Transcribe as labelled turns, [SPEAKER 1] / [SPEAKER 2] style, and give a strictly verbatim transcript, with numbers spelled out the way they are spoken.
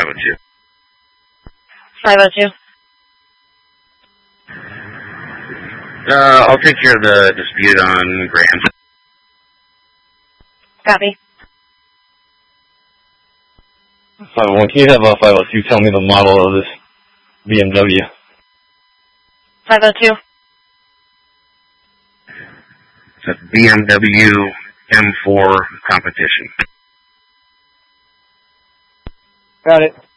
[SPEAKER 1] five oh two.
[SPEAKER 2] five oh two.
[SPEAKER 1] Uh, I'll take care of the dispute on Grand.
[SPEAKER 2] Copy.
[SPEAKER 3] five oh one, can you have uh, five oh two tell me the model of this B M W?
[SPEAKER 2] five oh two.
[SPEAKER 1] It's a B M W M four competition.
[SPEAKER 3] Got it.